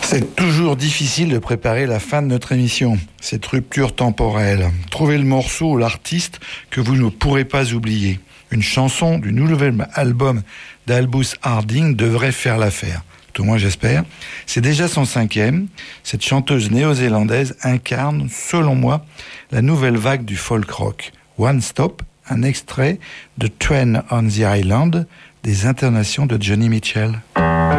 C'est toujours difficile de préparer la fin de notre émission, cette rupture temporelle. Trouvez le morceau ou l'artiste que vous ne pourrez pas oublier. Une chanson du nouvel album d'Albus Harding devrait faire l'affaire. Tout moins j'espère. C'est déjà son 5e. Cette chanteuse néo-zélandaise incarne, selon moi, la nouvelle vague du folk rock. One Stop, un extrait de Train on the Island, des intonations de Johnny Mitchell.